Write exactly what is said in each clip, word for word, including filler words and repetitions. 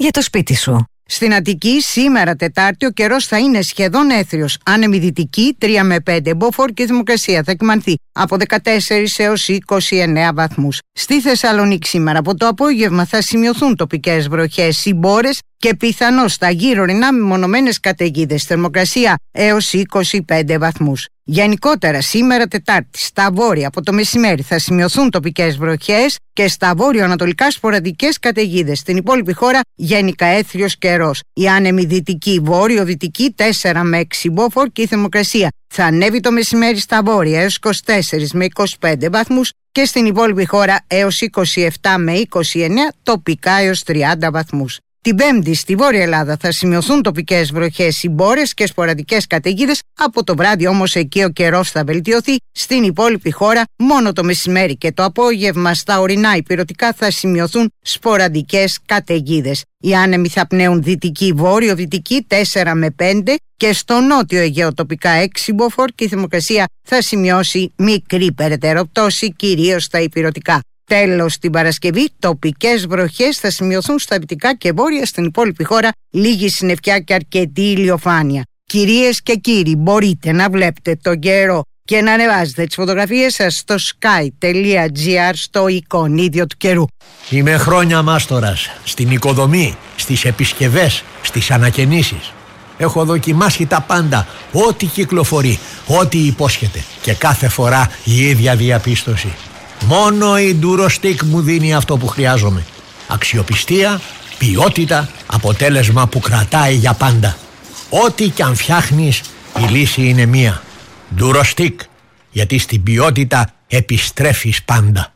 για το σπίτι σου. Στην Αττική σήμερα Τετάρτη ο καιρός θα είναι σχεδόν έθριος. Άνεμη δυτική τρία με πέντε. Μποφόρ και Δημοκρασία θα κυμανθεί από δεκατέσσερις έως είκοσι εννέα βαθμούς. Στη Θεσσαλονίκη σήμερα από το απόγευμα θα σημειωθούν τοπικές βροχές, συμπόρες και πιθανώς στα γύρω ορεινά μεμονωμένες καταιγίδες. Θερμοκρασία έως είκοσι πέντε βαθμούς. Γενικότερα σήμερα Τετάρτη στα βόρεια από το μεσημέρι θα σημειωθούν τοπικές βροχές και στα βόρειο-ανατολικά σποραδικές καταιγίδες. Στην υπόλοιπη χώρα γενικά έθριος καιρός. Η άνεμη δυτική βόρειο-δυτική τέσσερα με έξι. Μποφόρ και η θερμοκρασία θα ανέβει το μεσημέρι στα βόρεια έως είκοσι τέσσερα με είκοσι πέντε βαθμούς και στην υπόλοιπη χώρα έως είκοσι επτά με είκοσι εννέα, τοπικά έως τριάντα βαθμούς. Την Πέμπτη στη Βόρεια Ελλάδα θα σημειωθούν τοπικές βροχές, συμπόρες και σποραδικές καταιγίδες. Από το βράδυ όμως εκεί ο καιρός θα βελτιωθεί. Στην υπόλοιπη χώρα μόνο το μεσημέρι και το απόγευμα στα ορεινά υπηρετικά θα σημειωθούν σποραδικές καταιγίδες. Οι άνεμοι θα πνέουν δυτική βόρειο-δυτική τέσσερα με πέντε και στο νότιο Αιγαίο τοπικά έξι. Μποφόρ και η θερμοκρασία θα σημειώσει μικρή περαιτέρω πτώση κυρίως στα υπηρετικά. Τέλος, την Παρασκευή, τοπικές βροχές θα σημειωθούν στα δυτικά και βόρεια. Στην υπόλοιπη χώρα λίγη συννεφιά και αρκετή ηλιοφάνεια. Κυρίες και κύριοι, μπορείτε να βλέπετε τον καιρό και να ανεβάζετε τις φωτογραφίες σας στο sky.gr στο εικονίδιο του καιρού. Είμαι χρόνια μάστορας στην οικοδομή, στις επισκευές, στις ανακαινήσεις. Έχω δοκιμάσει τα πάντα, ό,τι κυκλοφορεί, ό,τι υπόσχεται και κάθε φορά η ίδια διαπίστωση. Μόνο η Durostec μου δίνει αυτό που χρειάζομαι. Αξιοπιστία, ποιότητα, αποτέλεσμα που κρατάει για πάντα. Ό,τι κι αν φτιάχνεις, η λύση είναι μία. Durostec, γιατί στην ποιότητα επιστρέφεις πάντα.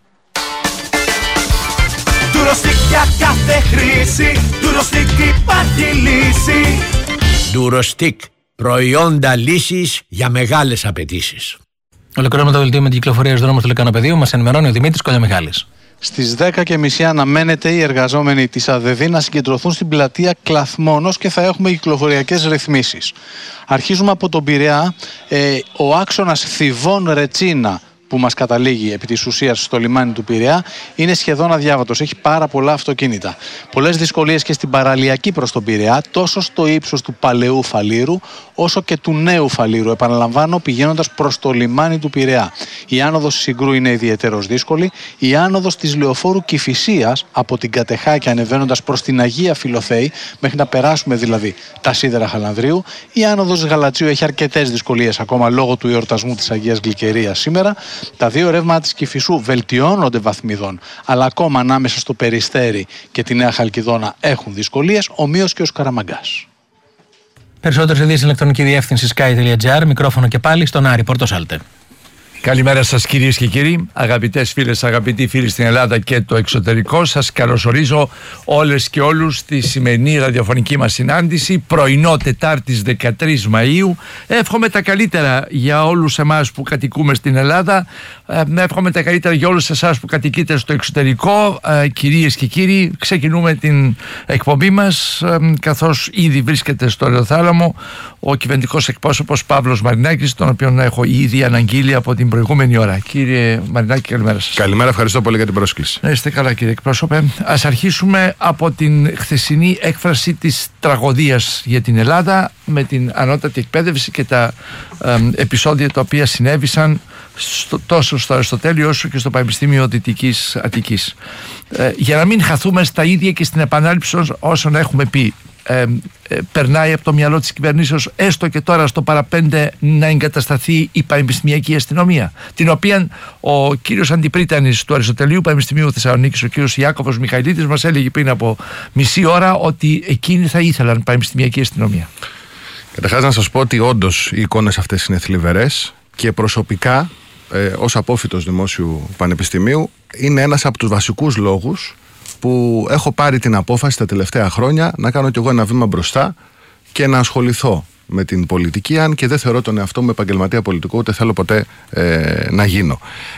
Durostec για κάθε χρήση, Durostec υπάρχει λύση. Durostec, προϊόντα λύσης για μεγάλες απαιτήσεις. Ολοκληρώνουμε το δελτίο με την κυκλοφορία στους δρόμους του Λυκανοπεδίου. Μας ενημερώνει ο Δημήτρης Κολιομιχάλης. Στις δέκα και μισή αναμένεται οι εργαζόμενοι της ΑΔΔ να συγκεντρωθούν στην πλατεία Κλαθμόνος και θα έχουμε κυκλοφοριακές ρυθμίσεις. Αρχίζουμε από τον Πειραιά. Ε, ο άξονας Θηβών-Ρετσίνα που μας καταλήγει επί της ουσίας στο λιμάνι του Πειραιά είναι σχεδόν αδιάβατος. Έχει πάρα πολλά αυτοκίνητα. Πολλές δυσκολίες και στην παραλιακή προς τον Πειραιά, τόσο στο ύψος του Παλαιού Φαλήρου όσο και του Νέου Φαλήρου. Επαναλαμβάνω, πηγαίνοντας προς το λιμάνι του Πειραιά. Η άνοδος Συγκρού είναι ιδιαιτέρως δύσκολη. Η άνοδος της Λεωφόρου Κηφισίας από την Κατεχάκη ανεβαίνοντας προς την Αγία Φιλοθέη, μέχρι να περάσουμε δηλαδή τα σίδερα Χαλανδρίου. Η άνοδος Γαλατσίου έχει αρκετές δυσκολίες ακόμα λόγω του εορτασμού της Αγίας Γλυκερίας σήμερα. Τα δύο ρεύματα της Κηφισού βελτιώνονται βαθμιδών, αλλά ακόμα ανάμεσα στο Περιστέρι και τη Νέα Χαλκιδόνα έχουν δυσκολίες, ομοίως και ο Σκαραμαγκάς. Περισσότερες ειδήσεις ηλεκτρονική διεύθυνση sky.gr, μικρόφωνο και πάλι στον Άρη Πορτοσάλτε. Καλημέρα σας κυρίες και κύριοι, αγαπητές φίλες, αγαπητοί φίλοι στην Ελλάδα και το εξωτερικό. Σας καλωσορίζω όλες και όλους στη σημερινή ραδιοφωνική μας συνάντηση, πρωινό Τετάρτης δεκατρείς Μαΐου. Εύχομαι τα καλύτερα για όλους εμάς που κατοικούμε στην Ελλάδα. Εύχομαι τα καλύτερα για όλους εσάς που κατοικείτε στο εξωτερικό. Κυρίες και κύριοι, ξεκινούμε την εκπομπή μας, καθώς ήδη βρίσκεται στο Ελαιοθάλαμο ο κυβερνητικός εκπρόσωπος Παύλος Μαρινάκης, τον οποίον έχω ήδη αναγγείλει από την προηγούμενη ώρα. Κύριε Μαρινάκη, καλημέρα σας. Καλημέρα, ευχαριστώ πολύ για την πρόσκληση. Να είστε καλά, κύριε εκπρόσωπε. Ας αρχίσουμε από την χθεσινή έκφραση της τραγωδίας για την Ελλάδα με την ανώτατη εκπαίδευση και τα ε, επεισόδια τα οποία συνέβησαν στο, τόσο στο Αριστοτέλειο όσο και στο Πανεπιστήμιο Δυτικής Αττικής. Ε, για να μην χαθούμε στα ίδια και στην επανάληψη όσων έχουμε πει. Ε, ε, περνάει από το μυαλό της κυβερνήσεως έστω και τώρα στο παραπέντε να εγκατασταθεί η πανεπιστημιακή αστυνομία, την οποία ο κύριος Αντιπρίτανης του Αριστοτελείου Πανεπιστημίου Θεσσαλονίκης, ο κύριος Ιάκωβος Μιχαηλίτης, μας έλεγε πριν από μισή ώρα ότι εκείνοι θα ήθελαν πανεπιστημιακή αστυνομία. Καταρχάς να σας πω ότι όντως οι εικόνες αυτές είναι θλιβερές και προσωπικά ε, ως απόφοιτος Δημόσιου Πανεπιστημίου είναι ένας από τους βασικούς λόγους που έχω πάρει την απόφαση τα τελευταία χρόνια να κάνω κι εγώ ένα βήμα μπροστά και να ασχοληθώ με την πολιτική, αν και δεν θεωρώ τον εαυτό μου επαγγελματία πολιτικό, ούτε θέλω ποτέ ε, να γίνω.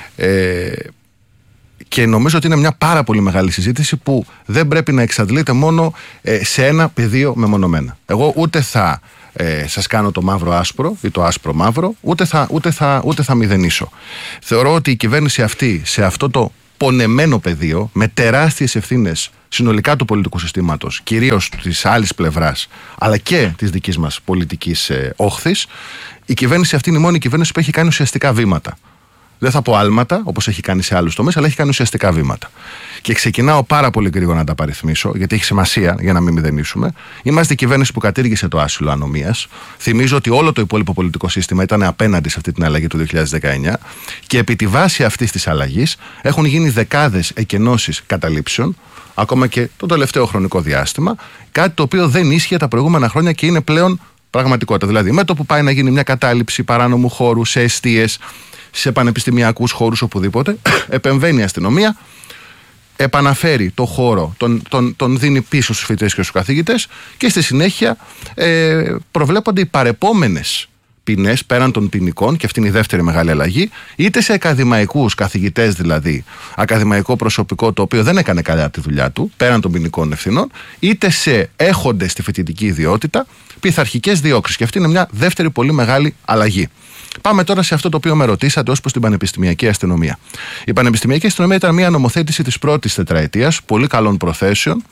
Ε, και νομίζω ότι είναι μια πάρα πολύ μεγάλη συζήτηση που δεν πρέπει να εξαντλείται μόνο ε, σε ένα πεδίο μεμονωμένα. Εγώ ούτε θα ε, σας κάνω το μαύρο άσπρο ή το άσπρο μαύρο, ούτε θα, ούτε θα, ούτε θα μηδενίσω. Θεωρώ ότι η κυβέρνηση αυτή σε αυτό το πονεμένο πεδίο, με τεράστιες ευθύνες συνολικά του πολιτικού συστήματος, κυρίως της άλλης πλευράς, αλλά και της δικής μας πολιτικής ε, όχθης, η κυβέρνηση αυτή είναι η μόνη κυβέρνηση που έχει κάνει ουσιαστικά βήματα. Δεν θα πω άλματα, όπως έχει κάνει σε άλλους τομείς, αλλά έχει κάνει ουσιαστικά βήματα. Και ξεκινάω πάρα πολύ γρήγορα να τα παριθμίσω, γιατί έχει σημασία για να μην μηδενίσουμε. Είμαστε η κυβέρνηση που κατήργησε το άσυλο ανομίας. Θυμίζω ότι όλο το υπόλοιπο πολιτικό σύστημα ήταν απέναντι σε αυτή την αλλαγή του δύο χιλιάδες δεκαεννιά. Και επί τη βάση αυτής της αλλαγής έχουν γίνει δεκάδες εκενώσεις καταλήψεων, ακόμα και το τελευταίο χρονικό διάστημα. Κάτι το οποίο δεν ίσχυε τα προηγούμενα χρόνια και είναι πλέον πραγματικότητα. Δηλαδή, με το που πάει να γίνει μια κατάληψη παράνομου χώρου σε εστίες, σε πανεπιστημιακούς χώρους, οπουδήποτε, επεμβαίνει η αστυνομία, επαναφέρει το χώρο, τον, τον, τον δίνει πίσω στους φοιτητές και στους καθηγητές και στη συνέχεια ε, προβλέπονται οι παρεπόμενες ποινές πέραν των ποινικών, και αυτή είναι η δεύτερη μεγάλη αλλαγή, είτε σε ακαδημαϊκούς καθηγητές, δηλαδή ακαδημαϊκό προσωπικό το οποίο δεν έκανε καλά τη δουλειά του, πέραν των ποινικών ευθυνών, είτε σε έχοντες στη φοιτητική ιδιότητα, πειθαρχικές διώξεις. Και αυτή είναι μια δεύτερη πολύ μεγάλη αλλαγή. Πάμε τώρα σε αυτό το οποίο με ρωτήσατε ως προς την πανεπιστημιακή αστυνομία. Η πανεπιστημιακή αστυνομία ήταν μια νομοθέτηση της πρώτης τετραετίας, πολύ καλών προθέσεων,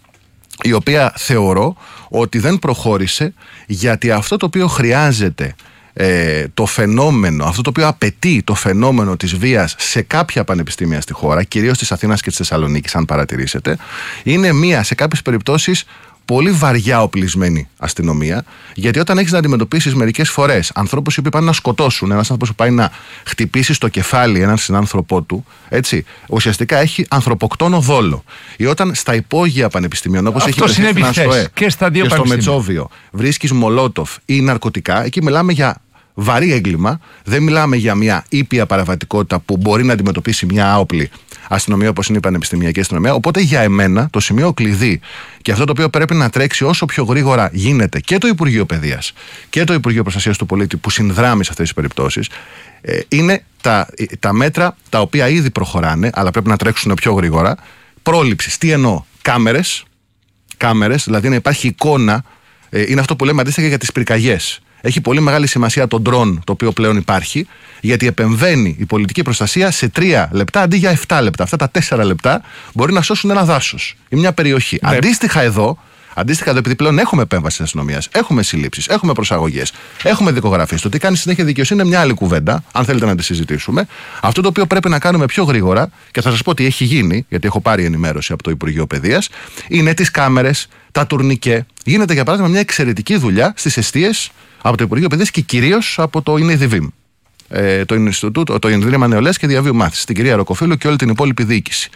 η οποία θεωρώ ότι δεν προχώρησε, γιατί αυτό το οποίο χρειάζεται ε, το φαινόμενο, αυτό το οποίο απαιτεί το φαινόμενο της βίας σε κάποια πανεπιστήμια στη χώρα, κυρίως της Αθήνας και της Θεσσαλονίκης, αν παρατηρήσετε, είναι μια σε κάποιες περιπτώσεις πολύ βαριά οπλισμένη αστυνομία, γιατί όταν έχεις να αντιμετωπίσεις μερικές φορές ανθρώπους οι οποίοι πάνε να σκοτώσουν, ένας άνθρωπος που πάει να χτυπήσει στο κεφάλι έναν συνάνθρωπό του, έτσι, ουσιαστικά έχει ανθρωποκτόνο δόλο. Ή όταν στα υπόγεια πανεπιστημίων, όπως έχει συνέβη χθες και στα δύο και στο πανεπιστήμια, Μετσόβιο, βρίσκεις μολότοφ ή ναρκωτικά, εκεί μιλάμε για βαρύ έγκλημα, δεν μιλάμε για μια ήπια παραβατικότητα που μπορεί να αντιμετωπίσει μια άοπλη αστυνομία όπως είναι η πανεπιστημιακή αστυνομία. Οπότε για εμένα το σημείο κλειδί και αυτό το οποίο πρέπει να τρέξει όσο πιο γρήγορα γίνεται και το Υπουργείο Παιδείας και το Υπουργείο Προστασίας του Πολίτη που συνδράμει σε αυτές τις περιπτώσεις, ε, είναι τα, τα μέτρα τα οποία ήδη προχωράνε, αλλά πρέπει να τρέξουν πιο γρήγορα. Πρόληψης. Τι εννοώ? Κάμερες, κάμερες, δηλαδή να υπάρχει εικόνα, ε, είναι αυτό που λέμε αντίστοιχα για τις πυρκαγιές. Έχει πολύ μεγάλη σημασία το ντρόν το οποίο πλέον υπάρχει, γιατί επεμβαίνει η πολιτική προστασία σε τρία λεπτά αντί για επτά λεπτά. Αυτά τα τέσσερα λεπτά μπορεί να σώσουν ένα δάσος ή μια περιοχή. Ναι. Αντίστοιχα εδώ, αντίστοιχα εδώ, επειδή πλέον έχουμε επέμβαση της αστυνομίας, έχουμε συλλήψεις, έχουμε προσαγωγές, έχουμε δικογραφίες. Το τι κάνει συνέχεια δικαιοσύνη είναι μια άλλη κουβέντα, αν θέλετε να τη συζητήσουμε. Αυτό το οποίο πρέπει να κάνουμε πιο γρήγορα, και θα σας πω ότι έχει γίνει, γιατί έχω πάρει ενημέρωση από το Υπουργείο Παιδείας, είναι τις κάμερες, τα τουρνικέ. Γίνεται για παράδειγμα μια εξαιρετική δουλειά στις εστίες από το Υπουργείο Παιδείας και κυρίως από το ΙΝΕΔΙΒΙΜ, ε, το Ινστιτούτο, το Ιδρύμα Νεολαίας και Διαβίου Μάθησης, την κυρία Ροκοφίλου και όλη την υπόλοιπη διοίκηση.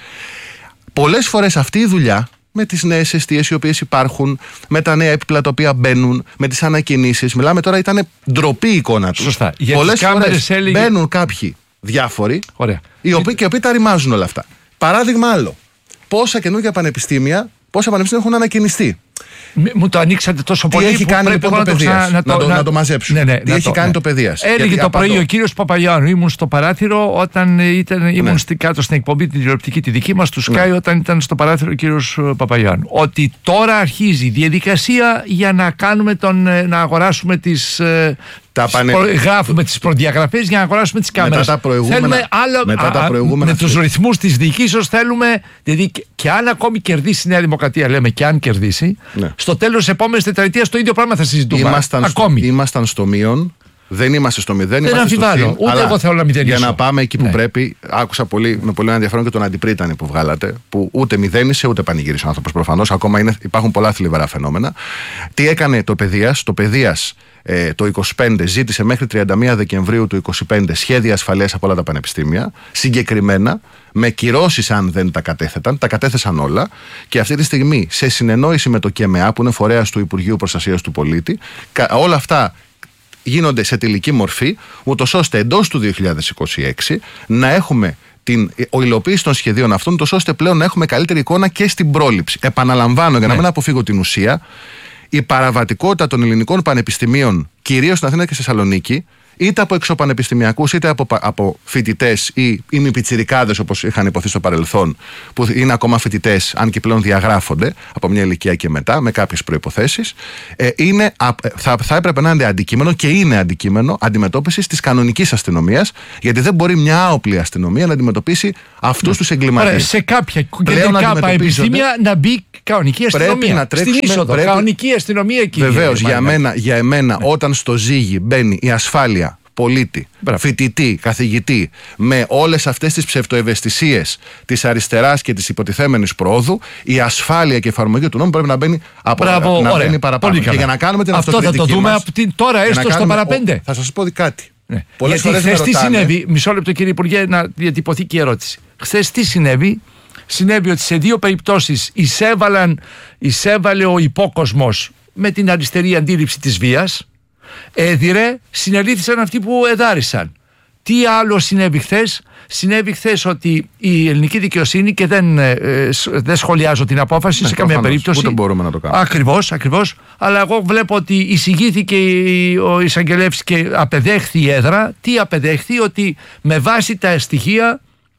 Πολλές φορές αυτή η δουλειά, με τις νέες εστίες οι οποίες υπάρχουν, με τα νέα έπιπλα τα οποία μπαίνουν, με τις ανακοινήσεις, μιλάμε τώρα, ήταν ντροπή η εικόνα τους. Σωστά. Για πολλές φορές έλεγε... μπαίνουν κάποιοι διάφοροι, Ωραία. οι οποίοι, και οι οποίοι τα ρημάζουν όλα αυτά. Παράδειγμα άλλο, πόσα καινούργια πανεπιστήμια, πόσα πανεπιστήμια έχουν ανακοινιστεί. Μου το ανοίξατε τόσο τι πολύ. Έχει κάνει λοιπόν το Παιδείας, να, να, το, να, να το μαζέψουμε. Ναι, ναι, τι έχει το, κάνει ναι. το Παιδείας. Έλεγε το πρωί ο κύριος Παπαγιάννου, ήμουν στο παράθυρο όταν ήταν, ήμουν ναι. στη, κάτω στην εκπομπή την τηλεοπτική τη δική μας του Sky, ναι. όταν ήταν στο παράθυρο ο κύριος Παπαγιάννου. Ότι τώρα αρχίζει η διαδικασία για να κάνουμε τον, να αγοράσουμε τις... Τα πανε... προ... Γράφουμε τις προδιαγραφές για να αγοράσουμε τις κάμερες. Μετά τα προηγούμενα, θέλουμε άλλο, μετά τα προηγούμενα με τους ρυθμούς της διοικήσεως θέλουμε, δηλαδή, και αν ακόμη κερδίσει η Νέα Δημοκρατία, λέμε, και αν κερδίσει, ναι. στο τέλος της επόμενης τετραετίας το ίδιο πράγμα θα συζητούμε. Ήμασταν ακόμη. Στο, ήμασταν στο μείον. Δεν είμαστε στο μηδέν. Δεν αμφιβάλλω. Ούτε εγώ θέλω να μηδενίσω. Για να πάμε εκεί που ναι. πρέπει, άκουσα πολύ, με πολύ ενδιαφέρον και τον αντιπρίτανη που βγάλατε, που ούτε μηδένισε ούτε πανηγύρισε ο άνθρωπος προφανώς. Ακόμα είναι, υπάρχουν πολλά θλιβερά φαινόμενα. Τι έκανε το Παιδείας? Το Παιδείας ε, το είκοσι πέντε ζήτησε μέχρι τριάντα μία Δεκεμβρίου του είκοσι πέντε σχέδια ασφαλείας από όλα τα πανεπιστήμια, συγκεκριμένα, με κυρώσεις αν δεν τα κατέθεταν. Τα κατέθεσαν όλα και αυτή τη στιγμή, σε συνεννόηση με το ΚΕΜΕΑ, που είναι φορέας του Υπουργείου Προστασίας του Πολίτη, όλα αυτά γίνονται σε τελική μορφή, ούτως ώστε εντός του δύο χιλιάδες είκοσι έξι να έχουμε την υλοποίηση των σχεδίων αυτών, τόσο ώστε πλέον να έχουμε καλύτερη εικόνα και στην πρόληψη. Επαναλαμβάνω, για να ναι. μην αποφύγω την ουσία, η παραβατικότητα των ελληνικών πανεπιστημίων, κυρίως στην Αθήνα και στη Θεσσαλονίκη, είτε από εξωπανεπιστημιακούς είτε από, από φοιτητές ή ημιπιτσιρικάδες, όπως είχαν υποθεί στο παρελθόν, που είναι ακόμα φοιτητές, αν και πλέον διαγράφονται από μια ηλικία και μετά, με κάποιες προϋποθέσεις, ε, είναι, θα, θα έπρεπε να είναι αντικείμενο και είναι αντικείμενο αντιμετώπισης της κανονικής αστυνομίας, γιατί δεν μπορεί μια άοπλη αστυνομία να αντιμετωπίσει αυτούς τους εγκληματίες. Σε κάποια κεντρικά πανεπιστήμια να μπει κανονική αστυνομία. Να τρέξουμε, στην είσοδο, πρέπει... κανονική αστυνομία εκεί. Βεβαίως, για, μένα, για εμένα, ναι. όταν στο ζύγι μπαίνει η ασφάλεια πολίτη, Μπράβο. φοιτητή, καθηγητή, με όλες αυτές τις ψευτοευαισθησίες της αριστεράς και της υποτιθέμενης προόδου, η ασφάλεια και η εφαρμογή του νόμου πρέπει να μπαίνει, από, Μπράβο, να ωραία. μπαίνει παραπάνω. Και για να κάνουμε την αυτό θα το δούμε μας, από την τώρα έστω στο παραπέντε. Θα σας πω κάτι. Ναι. Γιατί χθες τι συνέβη, μισό λεπτό κύριε Υπουργέ, να διατυπωθεί και η ερώτηση. Χθες τι συνέβη? Συνέβη ότι σε δύο περιπτώσεις εισέβαλαν, εισέβαλε ο υπόκοσμος με την αριστερή αντίληψη της βίας, έδιρε, συνελήφθησαν αυτοί που εδάρισαν. Τι άλλο συνέβη χθες? Συνέβη χθες ότι η ελληνική δικαιοσύνη, και δεν, ε, δεν σχολιάζω την απόφαση ναι, σε καμία περίπτωση. Ούτε μπορούμε να το κάνουμε. Ακριβώς, ακριβώς. Αλλά εγώ βλέπω ότι εισηγήθηκε ο εισαγγελεύς και απεδέχθη η έδρα. Τι απεδέχθη? Ότι με βάση τα στοιχεία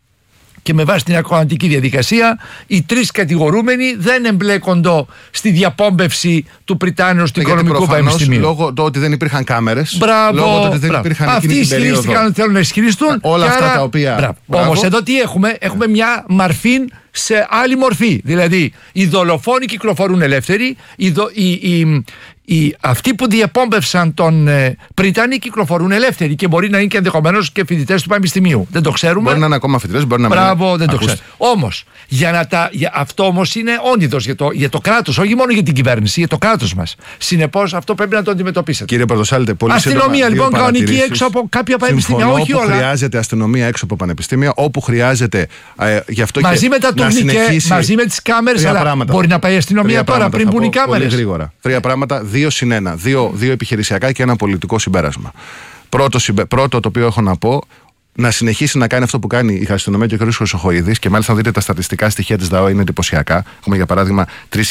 και με βάση την ακροατική διαδικασία, οι τρεις κατηγορούμενοι δεν εμπλέκονται στη διαπόμπευση του Πριτάνεως του Οικονομικού Πανεπιστημίου. Λόγω του ότι δεν υπήρχαν κάμερες. Μπράβο. Λόγω του ότι δεν μπράβο. υπήρχαν Αυτοί ισχυρίστηκαν ότι θέλουν να ισχυριστούν. Όλα αυτά άρα... τα οποία. Όμως εδώ τι έχουμε? Έχουμε μια μαρφήν σε άλλη μορφή. Δηλαδή, οι δολοφόνοι κυκλοφορούν ελεύθεροι, οι, δο... οι, οι, οι... αυτοί που διαπόμπευσαν τον ε, Πριτάνη κυκλοφορούν ελεύθεροι και μπορεί να είναι και ενδεχομένως και φοιτητές του Πανεπιστημίου. Δεν το ξέρουμε. Μπορεί να είναι ακόμα φοιτητές, μπορεί να μην είναι. Μπράβο, δεν το ξέρω. Όμως, για να τα... για... αυτό όμως είναι όνειδος για το, για το κράτος, όχι μόνο για την κυβέρνηση, για το κράτος μας. Συνεπώς, αυτό πρέπει να το αντιμετωπίσετε. Κύριε Πρωτοσάλτε, πολύ αστυνομία λοιπόν κανονική έξω από κάποια πανεπιστήμια, όχι όλα. Όπου χρειάζεται αστυνομία έξω από πανεπιστήμια, όπου χρειάζεται. Ε, γι' αυτό μαζί και με τα τουρνικέ, μαζί με τις κάμερες, αλλά πράγματα. Μπορεί να πάει η αστυνομία τώρα πριν μπουν οι κάμερες. Πολύ γρήγορα. Τρία πράγματα, δύο συν ένα. Δύο, δύο επιχειρησιακά και ένα πολιτικό συμπέρασμα. Πρώτο, συμπε, πρώτο το οποίο έχω να πω, να συνεχίσει να κάνει αυτό που κάνει η αστυνομία και ο κ. Χρυσοχοΐδης, και μάλιστα να δείτε τα στατιστικά στοιχεία της ΔΑΟ, είναι εντυπωσιακά. Έχουμε για παράδειγμα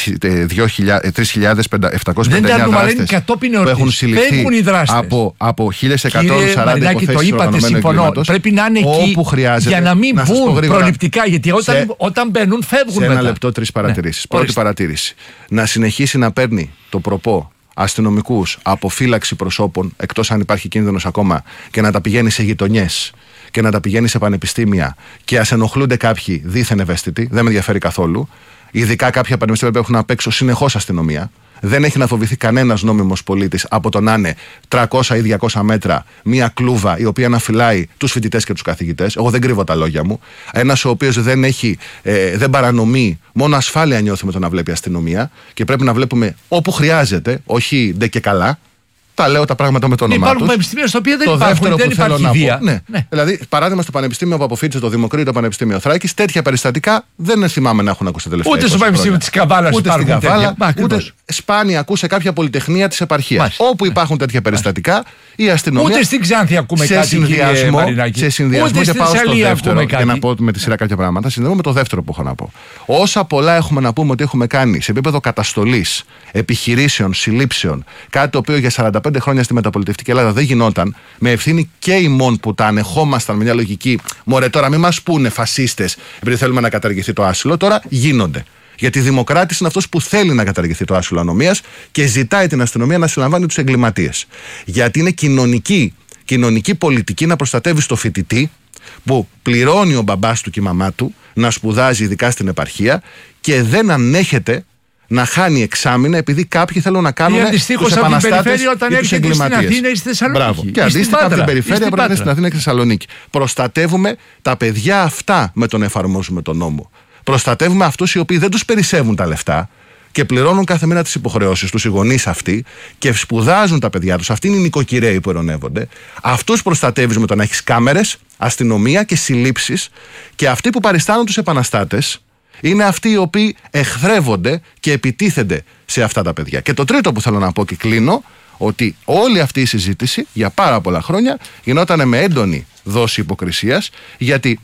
τρεις χιλιάδες επτακόσιες πενήντα εννέα δράστες που έχουν συλληφθεί από, από χίλια εκατόν σαράντα υποθέσεις στο οργανωμένο εγκλήματος. Πρέπει να είναι εκεί για να μην να μπουν προληπτικά, γιατί όταν, σε, όταν μπαίνουν φεύγουν σε μετά. ένα λεπτό τρεις παρατηρήσεις. Ναι. Πρώτη παρατήρηση. Να συνεχίσει να παίρνει το προπό αστυνομικούς από φύλαξη προσώπων, εκτός αν υπάρχει κίνδυνος ακόμα, και να τα πηγαίνει σε γειτονιές και να τα πηγαίνει σε πανεπιστήμια, και ας ενοχλούνται κάποιοι δίθεν ευαίσθητοι, δεν με ενδιαφέρει καθόλου. Ειδικά κάποια πανεπιστήμια που έχουν απ' έξω συνεχώς αστυνομία. Δεν έχει να φοβηθεί κανένας νόμιμος πολίτης από το να είναι τριακόσια ή διακόσια μέτρα μία κλούβα η οποία να φυλάει τους φοιτητές και τους καθηγητές. Εγώ δεν κρύβω τα λόγια μου. Ένας ο οποίος δεν, έχει, ε, δεν παρανομεί, μόνο ασφάλεια νιώθει με το να βλέπει αστυνομία, και πρέπει να βλέπουμε όπου χρειάζεται, όχι ντε και καλά. Τα λέω τα πράγματα με το όνομά τους. Υπάρχουν πανεπιστήμια στα οποία δεν το υπάρχουν, δεύτερο δεν που θέλω να βία. πω. Ναι. Ναι. Δηλαδή, παράδειγμα, στο πανεπιστήμιο που αποφύτησε το Δημοκρίτο Πανεπιστήμιο Θράκης, τέτοια περιστατικά δεν θυμάμαι να έχουν ακούσει τα τελευταία. Ούτε στο πανεπιστήμιο της Καβάλας υπάρχουν στην Καβάλα, τέτοια. Ούτε σπάνια ακούσε κάποια πολυτεχνία της επαρχίας. Όπου υπάρχουν τέτοια περιστατικά, η αστυνομία. Ούτε στην Ξάνθη ακούμε σε κάτι. Συνδυασμό, σε συνδυασμό και πάω στο δεύτερο, για να πω με τη σειρά κάποια πράγματα. Συνδυασμό με το δεύτερο που έχω να πω. Όσα πολλά έχουμε να πούμε ότι έχουμε κάνει σε επίπεδο καταστολής, επιχειρήσεων, συλλήψεων, κάτι το οποίο για σαράντα πέντε χρόνια στη μεταπολιτευτική Ελλάδα δεν γινόταν, με ευθύνη και ημών που τα ανεχόμασταν με μια λογική, μωρέ τώρα μην μας πούνε φασίστες επειδή θέλουμε να καταργηθεί το άσυλο, τώρα γίνονται. Γιατί δημοκράτης είναι αυτός που θέλει να καταργηθεί το άσυλο ανομίας και ζητάει την αστυνομία να συλλαμβάνει τους εγκληματίες. Γιατί είναι κοινωνική, κοινωνική πολιτική να προστατεύει το φοιτητή που πληρώνει ο μπαμπάς του και η μαμά του να σπουδάζει ειδικά στην επαρχία και δεν ανέχεται να χάνει εξάμηνα επειδή κάποιοι θέλουν να κάνουν τους επαναστάτες ή τους εγκληματίες. Μπράβο. Και αντίστοιχα από την περιφέρεια πρέπει να είναι στην Αθήνα και στη Θεσσαλονίκη. Προστατεύουμε τα παιδιά αυτά με τον εφαρμόζουμε τον νόμο. Προστατεύουμε αυτούς οι οποίοι δεν τους περισσεύουν τα λεφτά και πληρώνουν κάθε μήνα τις υποχρεώσεις τους, οι γονείς αυτοί, και σπουδάζουν τα παιδιά τους. Αυτοί είναι οι νοικοκυρέοι που ειρωνεύονται. Αυτούς προστατεύεις με το να έχεις κάμερες, αστυνομία και συλλήψεις, και αυτοί που παριστάνουν τους επαναστάτες είναι αυτοί οι οποίοι εχθρεύονται και επιτίθενται σε αυτά τα παιδιά. Και το τρίτο που θέλω να πω και κλείνω, ότι όλη αυτή η συζήτηση για πάρα πολλά χρόνια γινόταν με έντονη δόση υποκρισίας, γιατί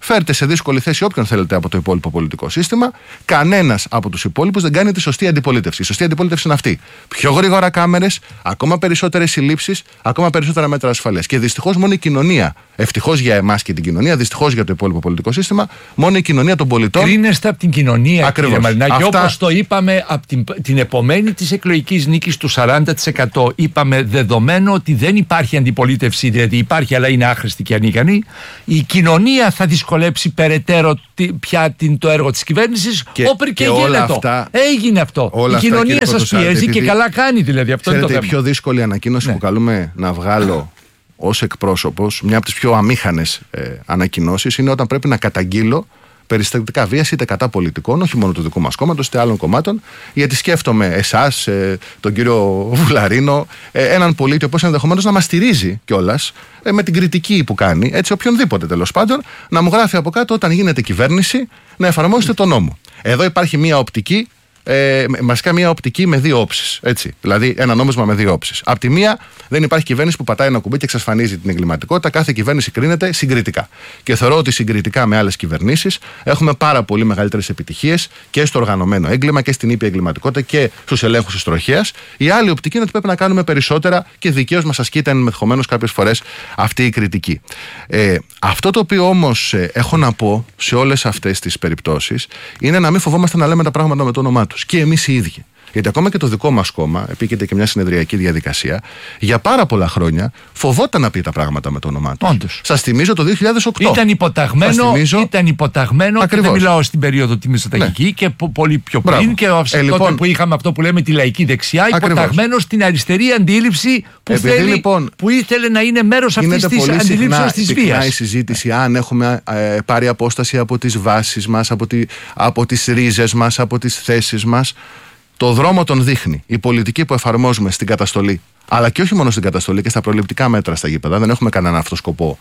Φέρτε σε δύσκολη θέση όποιον θέλετε από το υπόλοιπο πολιτικό σύστημα. Κανένας από τους υπόλοιπους δεν κάνει τη σωστή αντιπολίτευση. Η σωστή αντιπολίτευση είναι αυτή. Πιο γρήγορα κάμερες, ακόμα περισσότερες συλλήψεις, ακόμα περισσότερα μέτρα ασφαλείας. Και δυστυχώς μόνο η κοινωνία, ευτυχώς για εμάς και την κοινωνία, δυστυχώς για το υπόλοιπο πολιτικό σύστημα, μόνο η κοινωνία των πολιτών. Κρίνεστε από την κοινωνία, Ακριβώς. κύριε Μαρινάκη. Αυτά... Όπως το είπαμε από την, την επομένη της εκλογικής νίκης του σαράντα τοις εκατό, είπαμε δεδομένο ότι δεν υπάρχει αντιπολίτευση, δηλαδή υπάρχει αλλά είναι άχρηστη και ανίκανη. Η κοινωνία θα δυσκολέψει περαιτέρω πια την, το έργο της κυβέρνησης, όπερ και, και έγινε αυτό. Αυτά, έγινε αυτό. Η κοινωνία αυτά, σας πιέζει επειδή, και καλά κάνει δηλαδή. Αυτό ξέρετε, είναι το θέμα. Η πιο δύσκολη ανακοίνωση ναι. που καλούμε να βγάλω ως εκπρόσωπος, μια από τις πιο αμήχανες ε, ανακοινώσεις, είναι όταν πρέπει να καταγγείλω περιστατικά βίας είτε κατά πολιτικών, όχι μόνο του δικού μας κόμματος, είτε άλλων κομμάτων, γιατί σκέφτομαι εσάς, ε, τον κύριο Βουλαρίνο, ε, έναν πολίτη ο οποίος ενδεχομένως να μας στηρίζει κιόλας ε, με την κριτική που κάνει, έτσι οποιονδήποτε τέλος πάντων, να μου γράφει από κάτω όταν γίνεται κυβέρνηση να εφαρμόσετε τον νόμο. Εδώ υπάρχει μια οπτική. Ε, βασικά μια οπτική με δύο όψεις. Έτσι. Δηλαδή ένα νόμισμα με δύο όψεις. Απ' τη μία, δεν υπάρχει κυβέρνηση που πατάει ένα κουμπί και εξασφανίζει την εγκληματικότητα. Κάθε κυβέρνηση κρίνεται συγκριτικά. Και θεωρώ ότι συγκριτικά με άλλες κυβερνήσεις έχουμε πάρα πολύ μεγαλύτερες επιτυχίες και στο οργανωμένο έγκλημα και στην ήπια εγκληματικότητα και στους ελέγχους της τροχέας. Η άλλη οπτική είναι ότι πρέπει να κάνουμε περισσότερα και δικαίως μας ασκείται ενδεχομένως κάποιες φορές αυτή η κριτική. Ε, αυτό το οποίο όμως ε, έχω να πω σε όλες αυτές τις περιπτώσεις είναι να μην φοβόμαστε να λέμε τα πράγματα με το όνομά του. Και εμείς οι ίδιοι. Γιατί ακόμα και το δικό μας κόμμα, επίκειται και μια συνεδριακή διαδικασία, για πάρα πολλά χρόνια φοβόταν να πει τα πράγματα με το όνομά του. Όντως. Σας θυμίζω το δύο χιλιάδες οκτώ. Ήταν υποταγμένο, θυμίζω... ήταν υποταγμένο και δεν μιλάω στην περίοδο τη μισοταγική ναι. και πολύ πιο πριν. Μπράβο. Και ε, λοιπόν, τότε που είχαμε αυτό που λέμε τη λαϊκή δεξιά, υποταγμένο στην αριστερή αντίληψη που, θέλει, λοιπόν, που ήθελε να είναι μέρος αυτής της αντιλήψεως της βίας. Η συζήτηση αν έχουμε ε, πάρει απόσταση από τις βάσεις μας, από, τη, από τις ρίζες μας, από τις θέσεις μας. Το δρόμο τον δείχνει η πολιτική που εφαρμόζουμε στην καταστολή, αλλά και όχι μόνο στην καταστολή και στα προληπτικά μέτρα στα γήπεδα. Δεν έχουμε κανέναν αυτό σκοπό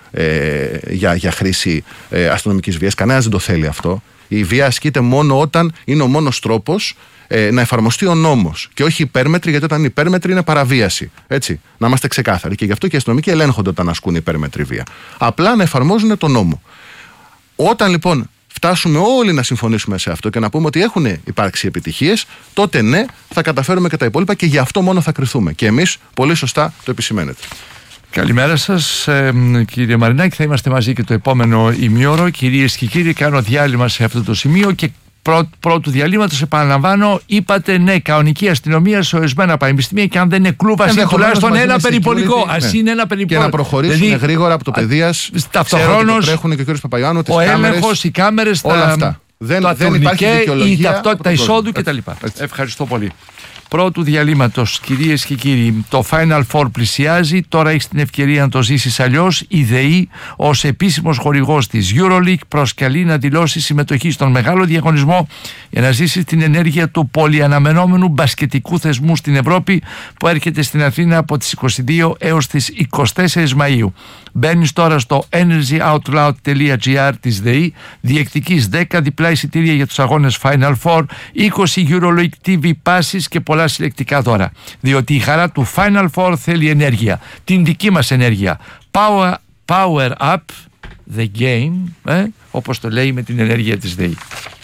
ε, για, για χρήση ε, αστυνομικής βίας. Κανένας δεν το θέλει αυτό. Η βία ασκείται μόνο όταν είναι ο μόνος τρόπος ε, να εφαρμοστεί ο νόμος. Και όχι υπέρμετρη, γιατί όταν είναι υπέρμετρη είναι παραβίαση. Έτσι. Να είμαστε ξεκάθαροι. Και γι' αυτό και οι αστυνομικοί ελέγχονται όταν ασκούν υπέρμετρη βία. Απλά να εφαρμόζουν τον νόμο. Όταν λοιπόν φτάσουμε όλοι να συμφωνήσουμε σε αυτό και να πούμε ότι έχουν υπάρξει επιτυχίες, τότε ναι, θα καταφέρουμε και τα υπόλοιπα και γι' αυτό μόνο θα κριθούμε. Και εμείς πολύ σωστά το επισημαίνετε. Καλημέρα σας, ε, κύριε Μαρινάκη. Θα είμαστε μαζί και το επόμενο ημίωρο. Κυρίες και κύριοι, κάνω διάλειμμα σε αυτό το σημείο και πρό, πρώτου διαλύματος επαναλαμβάνω, είπατε ναι, κανονική αστυνομία σε ορισμένα πανεπιστήμια και αν δεν είναι κλούβα, είναι τουλάχιστον ένα περιπολικό. Ας ναι. είναι ένα περιπολικό. Και να προχωρήσουν δηλαδή, γρήγορα από το παιδείας. Ταυτοχρόνως, τρέχουν και ο κ. Παπαϊωάννου, ο έλεγχος, οι κάμερες, όλα αυτά. Δεν, το δεν υπάρχει η ταυτότητα εισόδου κτλ. Ευχαριστώ πολύ. Πρώτου διαλύματος, κυρίες και κύριοι, το Final Four πλησιάζει. Τώρα έχεις την ευκαιρία να το ζήσεις αλλιώς. Η ΔΕΗ, ως επίσημος χορηγός της EuroLeague, προσκαλεί να δηλώσει συμμετοχή στον μεγάλο διαγωνισμό για να ζήσεις την ενέργεια του πολυαναμενόμενου μπασκετικού θεσμού στην Ευρώπη που έρχεται στην Αθήνα από τις είκοσι δύο έως τις είκοσι τέσσερις Μαΐου. Μπαίνεις τώρα στο energyoutloud τελεία gr της ΔΕΗ, διεκδικείς δέκα διπλά εισιτήρια για τους αγώνες Final Four, είκοσι EuroLeague τι βι passes και πολλά συλλεκτικά δώρα. Διότι η χαρά του Final Four θέλει ενέργεια. Την δική μας ενέργεια. Power, power up the game, ε, όπως το λέει με την ενέργεια της ΔΕΗ.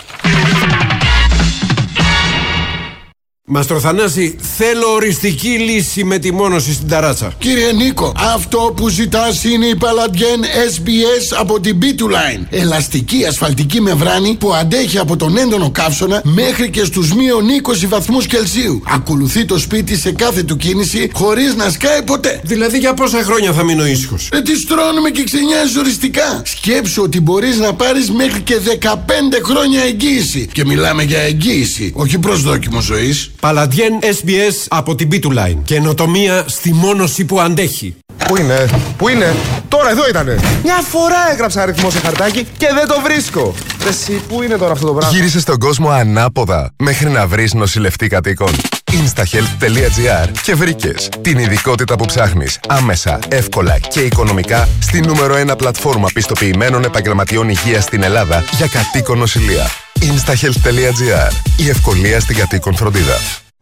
Μαστρο Θανάση, θέλω οριστική λύση με τη μόνωση στην ταράτσα. Κύριε Νίκο, αυτό που ζητάς είναι η Paladien ες μπι ες από την μπι του Line. Ελαστική ασφαλτική μεμβράνη που αντέχει από τον έντονο καύσωνα μέχρι και στους μείον είκοσι βαθμούς Κελσίου. Ακολουθεί το σπίτι σε κάθε του κίνηση χωρίς να σκάει ποτέ. Δηλαδή για πόσα χρόνια θα μείνω ήσυχος? Ε, τη στρώνουμε και ξενιάζεις οριστικά. Σκέψου ότι μπορείς να πάρεις μέχρι και δεκαπέντε χρόνια εγγύηση. Και μιλάμε για εγγύηση, όχι προσδόκιμο ζωής. Paladien ες μπι ες από την μπι του Line. Καινοτομία στη μόνωση που αντέχει. Πού είναι, πού είναι, τώρα εδώ ήτανε. Μια φορά έγραψα αριθμό σε χαρτάκι και δεν το βρίσκω. Εσύ, πού είναι τώρα αυτό το πράγμα? Γύρισε στον κόσμο ανάποδα μέχρι να βρεις νοσηλευτή κατοίκων. instahealth τελεία gr και βρήκες την ειδικότητα που ψάχνεις άμεσα, εύκολα και οικονομικά στη νούμερο ένα πλατφόρμα πιστοποιημένων επαγγελματιών υγείας στην Ελλάδα για κατοίκον νοσηλεία. instahealth τελεία gr. Η ευκολία στην κατοίκον φροντίδα.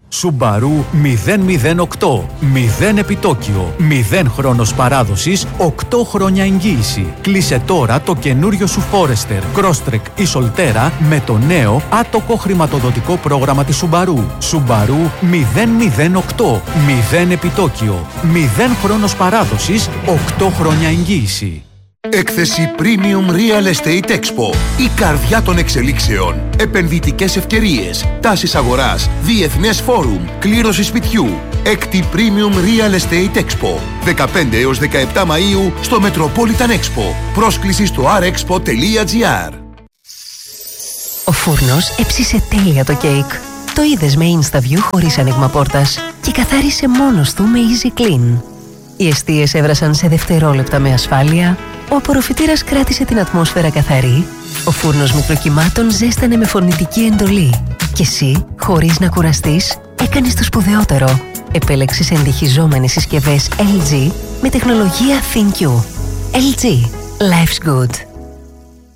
Subaru μηδέν μηδέν οκτώ. μηδέν επιτόκιο. μηδέν χρόνος παράδοσης. οκτώ χρόνια εγγύηση. Κλείσε τώρα το καινούριο σου Forester, Crosstrek ή Solterra με το νέο άτοκο χρηματοδοτικό πρόγραμμα της Subaru. Subaru μηδέν μηδέν οκτώ. μηδέν επιτόκιο. μηδέν χρόνος παράδοσης. οκτώ χρόνια εγγύηση. Έκθεση Premium Real Estate Expo. Η καρδιά των εξελίξεων. Επενδυτικές ευκαιρίες. Τάσεις αγοράς. Διεθνές φόρουμ. Κλήρωση σπιτιού. Έκτη Premium Real Estate Expo. δεκαπέντε έως δεκαεπτά Μαΐου στο Metropolitan Expo. Πρόσκληση στο αρ εξπο τελεία τζι άρ. Ο φούρνος έψισε τέλεια το κέικ. Το είδες με InstaView χωρίς άνοιγμα πόρτας και καθάρισε μόνος του με Easy Clean. Οι εστίες έβρασαν σε δευτερόλεπτα με ασφάλεια, ο απορροφητήρας κράτησε την ατμόσφαιρα καθαρή, ο φούρνος μικροκυμάτων ζέστανε με φωνητική εντολή και εσύ, χωρίς να κουραστείς, έκανες το σπουδαιότερο. Επέλεξες εντυχιζόμενες συσκευές ελ τζι με τεχνολογία ThinQ. ελ τζι. Life's good.